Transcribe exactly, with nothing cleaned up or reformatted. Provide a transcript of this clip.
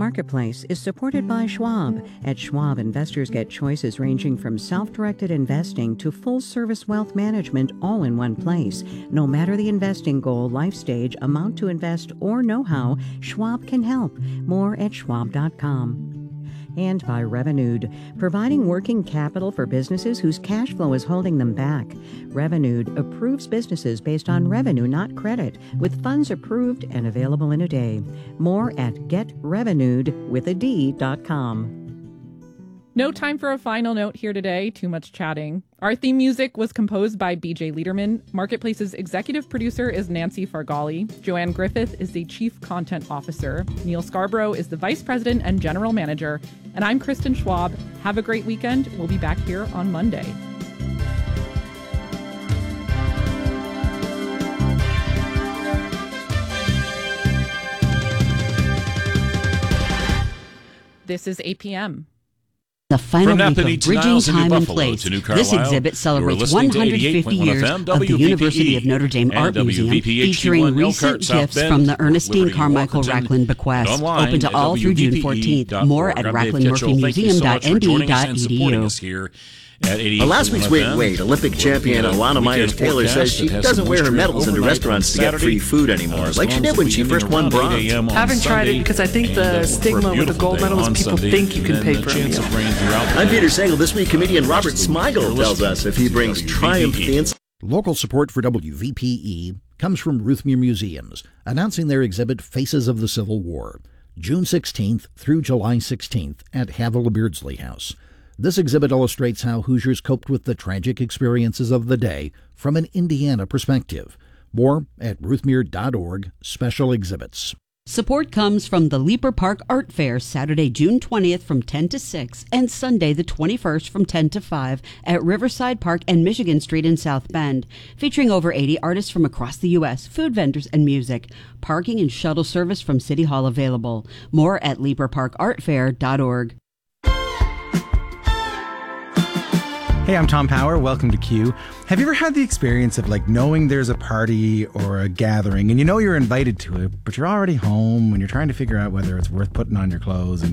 Marketplace is supported by Schwab. At Schwab, investors get choices ranging from self-directed investing to full-service wealth management all in one place. No matter the investing goal, life stage, amount to invest, or know-how, Schwab can help. More at schwab dot com. And by Revenued, providing working capital for businesses whose cash flow is holding them back. Revenued approves businesses based on revenue, not credit, with funds approved and available in a day. More at get revenued with a D dot com. No time for a final note here today. Too much chatting. Our theme music was composed by B J Liederman. Marketplace's executive producer is Nancy Fargali. Joanne Griffith is the chief content officer. Neil Scarborough is the vice president and general manager. And I'm Kristen Schwab. Have a great weekend. We'll be back here on Monday. This is eight p.m. The final week of Bridging Time and Place. This exhibit celebrates one hundred fifty years of the University of Notre Dame Art Museum, featuring recent gifts from the Ernestine Carmichael Rachlin bequest. Open to all through June fourteenth. More at rachlin murphy museum dot n d dot e d u. Well, last week's weight weight Olympic champion Alana Myers-Taylor says she doesn't wear her medals into restaurants to get free food anymore, like she did when she first won bronze. I haven't tried it because I think the stigma with the gold medal is people think you can pay for a meal. I'm Peter Sagal. This week, comedian Robert Smigel tells us if he brings triumph to the inside. Local support for W V P E comes from Ruthmere Museums, announcing their exhibit Faces of the Civil War, June sixteenth through July sixteenth at Havilah Beardsley House. This exhibit illustrates how Hoosiers coped with the tragic experiences of the day from an Indiana perspective. More at ruthmere dot org, special exhibits. Support comes from the Leaper Park Art Fair, Saturday, June twentieth from ten to six and Sunday the twenty-first from ten to five at Riverside Park and Michigan Street in South Bend, featuring over eighty artists from across the U S, food vendors, and music. Parking and shuttle service from City Hall available. More at leaper park art fair dot org. Hey, I'm Tom Power. Welcome to Q. Have you ever had the experience of like knowing there's a party or a gathering and you know you're invited to it, but you're already home and you're trying to figure out whether it's worth putting on your clothes and